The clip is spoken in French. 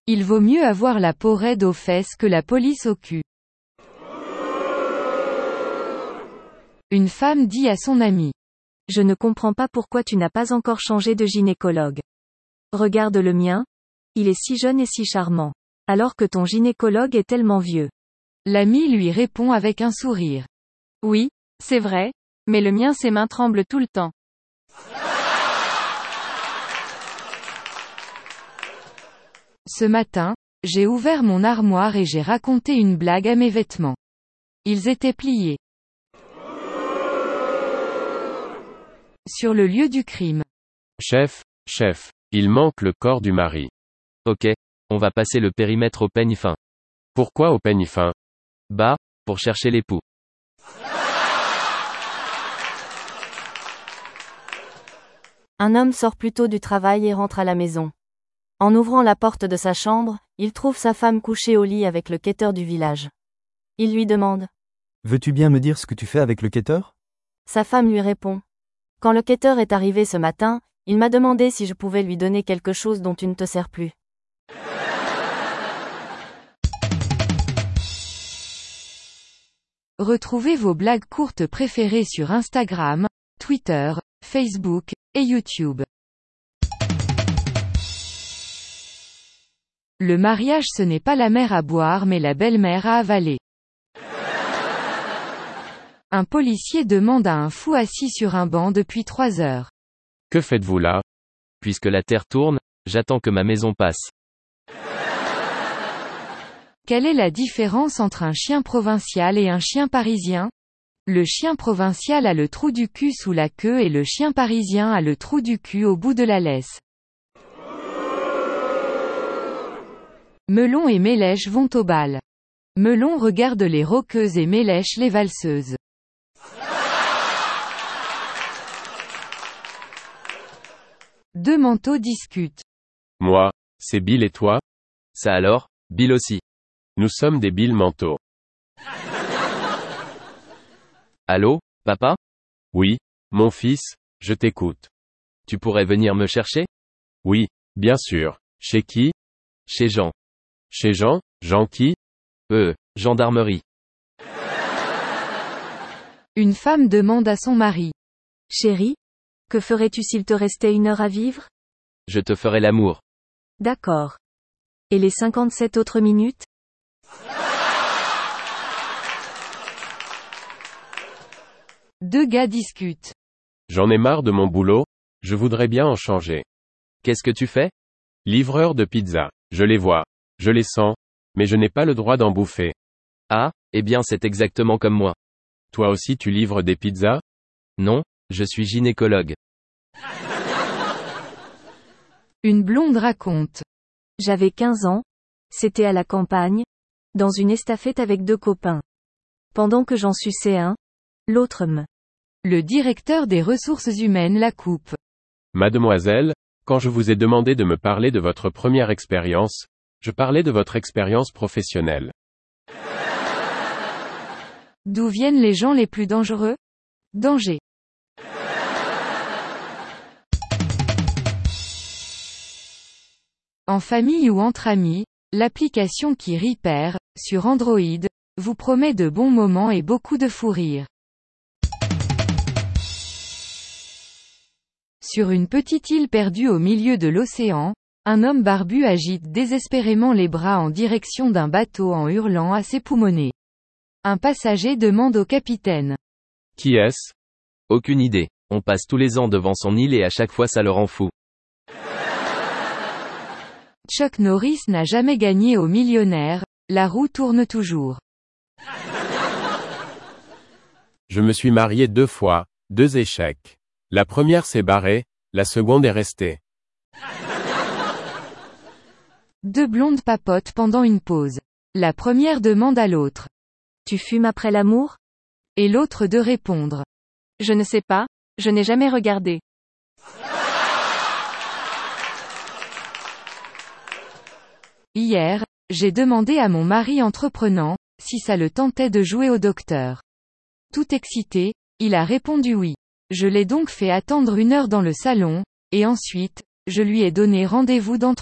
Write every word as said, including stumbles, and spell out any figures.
Il vaut mieux avoir la peau raide aux fesses que la police au cul. Une femme dit à son ami. Je ne comprends pas pourquoi tu n'as pas encore changé de gynécologue. Regarde le mien. Il est si jeune et si charmant. Alors que ton gynécologue est tellement vieux. L'ami lui répond avec un sourire. Oui, c'est vrai, mais le mien ses mains tremblent tout le temps. Ce matin, j'ai ouvert mon armoire et j'ai raconté une blague à mes vêtements. Ils étaient pliés. Sur le lieu du crime. Chef, chef, il manque le corps du mari. Ok, on va passer le périmètre au peigne fin. Pourquoi au peigne fin? Bah, pour chercher l'époux. Un homme sort plus tôt du travail et rentre à la maison. En ouvrant la porte de sa chambre, il trouve sa femme couchée au lit avec le quêteur du village. Il lui demande. Veux-tu bien me dire ce que tu fais avec le quêteur? Sa femme lui répond. Quand le quêteur est arrivé ce matin, il m'a demandé si je pouvais lui donner quelque chose dont tu ne te sers plus. Retrouvez vos blagues courtes préférées sur Instagram, Twitter, Facebook, et YouTube. Le mariage ce n'est pas la mère à boire mais la belle-mère à avaler. Un policier demande à un fou assis sur un banc depuis trois heures. Que faites-vous là? Puisque la terre tourne, j'attends que ma maison passe. Quelle est la différence entre un chien provincial et un chien parisien? Le chien provincial a le trou du cul sous la queue et le chien parisien a le trou du cul au bout de la laisse. Melon et Mélèche vont au bal. Melon regarde les rockeuses et Mélèche les valseuses. Deux manteaux discutent. Moi, c'est Bill et toi? Ça alors, Bill aussi. Nous sommes des Bill manteaux. Allô, papa? Oui, mon fils, je t'écoute. Tu pourrais venir me chercher? Oui, bien sûr. Chez qui? Chez Jean. Chez Jean? Jean qui? Euh, gendarmerie. Une femme demande à son mari. Chérie, que ferais-tu s'il te restait une heure à vivre? Je te ferai l'amour. D'accord. Et les cinquante-sept autres minutes? Deux gars discutent. J'en ai marre de mon boulot, je voudrais bien en changer. Qu'est-ce que tu fais? Livreur de pizza. Je les vois. Je les sens. Mais je n'ai pas le droit d'en bouffer. Ah, eh bien c'est exactement comme moi. Toi aussi tu livres des pizzas? Non, je suis gynécologue. Une blonde raconte. J'avais quinze ans. C'était à la campagne. Dans une estafette avec deux copains. Pendant que j'en suçais un, l'autre me. Le directeur des ressources humaines la coupe. Mademoiselle, quand je vous ai demandé de me parler de votre première expérience, je parlais de votre expérience professionnelle. D'où viennent les gens les plus dangereux? Danger. En famille ou entre amis, l'application qui Repair, sur Android, vous promet de bons moments et beaucoup de fou rire. Sur une petite île perdue au milieu de l'océan, un homme barbu agite désespérément les bras en direction d'un bateau en hurlant à ses poumonnets. Un passager demande au capitaine. Qui est-ce? Aucune idée. On passe tous les ans devant son île et à chaque fois ça le rend fou. Chuck Norris n'a jamais gagné au millionnaire, la roue tourne toujours. Je me suis marié deux fois, deux échecs. La première s'est barrée, la seconde est restée. Deux blondes papotent pendant une pause. La première demande à l'autre. Tu fumes après l'amour? Et l'autre de répondre. Je ne sais pas, je n'ai jamais regardé. Hier, j'ai demandé à mon mari entreprenant, si ça le tentait de jouer au docteur. Tout excité, il a répondu oui. Je l'ai donc fait attendre une heure dans le salon, et ensuite, je lui ai donné rendez-vous dans